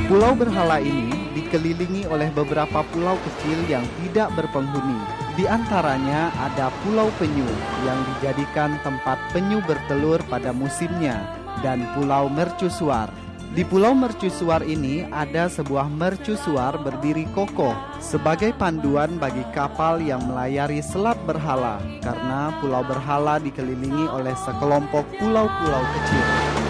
Pulau berhala ini dikelilingi oleh beberapa pulau kecil yang tidak berpenghuni. Di antaranya ada Pulau Penyu yang dijadikan tempat penyu bertelur pada musimnya dan Pulau Mercusuar. Di Pulau Mercusuar ini ada sebuah mercusuar berdiri kokoh sebagai panduan bagi kapal yang melayari Selat Berhala karena Pulau Berhala dikelilingi oleh sekelompok pulau-pulau kecil.